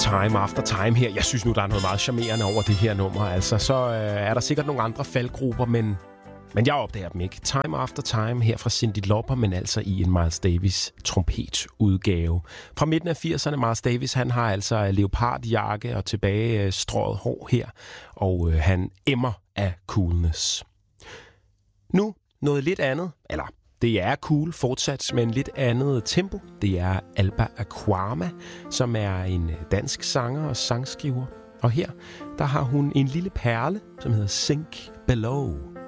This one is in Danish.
Time After Time her. Jeg synes nu, der er noget meget charmerende over det her nummer. Altså, så er der sikkert nogle andre faldgrupper, men jeg opdager dem ikke. Time After Time her fra Cyndi Lauper, men altså i en Miles Davis trompetudgave. Fra midten af 80'erne, Miles Davis, han har altså leopardjakke og tilbage strøget hår her, og han emmer af coolness. Nu noget lidt andet, eller det er cool fortsat, men lidt andet tempo. Det er Alba Aquama, som er en dansk sanger og sangskriver. Og her, der har hun en lille perle, som hedder Sink Below.